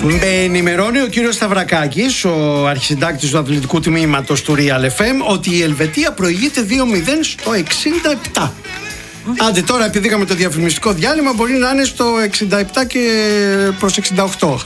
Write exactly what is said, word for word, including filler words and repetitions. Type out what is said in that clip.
Με ενημερώνει ο κύριος Σταυρακάκης, ο αρχισυντάκτης του αθλητικού τμήματος του Real εφ εμ, ότι η Ελβετία προηγείται δύο μηδέν στο εξήντα επτά. Άντε τώρα, επειδή είχαμε το διαφημιστικό διάλειμμα, μπορεί να είναι στο εξήντα επτά και προς εξήντα οκτώ.